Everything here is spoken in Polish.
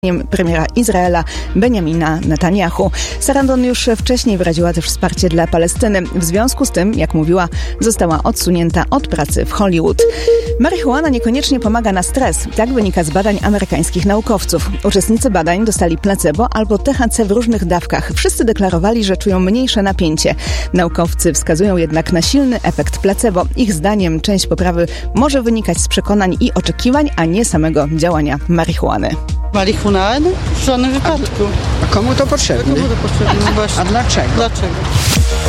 premiera Izraela Benjamina Netanjahu. Sarandon już wcześniej wyraziła też wsparcie dla Palestyny. W związku z tym, jak mówiła, została odsunięta od pracy w Hollywood. Marihuana niekoniecznie pomaga na stres. Tak wynika z badań amerykańskich naukowców. Uczestnicy badań dostali placebo albo THC w różnych dawkach. Wszyscy deklarowali, że czują mniejsze napięcie. Naukowcy wskazują jednak na silny efekt placebo. Ich zdaniem część poprawy może wynikać z przekonań i oczekiwań, a nie samego działania marihuany. Marihuany? W żadnym wypadku. A komu to potrzebne? Właśnie. A dlaczego? Dlaczego?